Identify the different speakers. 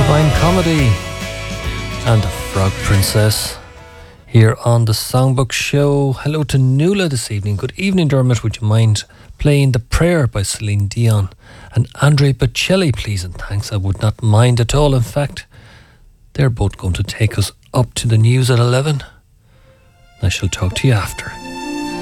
Speaker 1: Divine Comedy and the Frog Princess here on the Songbook Show. Hello to Nuala this evening. Good evening, Dermot. Would you mind playing The Prayer by Celine Dion and Andre Bocelli, please? And thanks, I would not mind at all. In fact, they're both going to take us up to the news at 11. I shall talk to you after.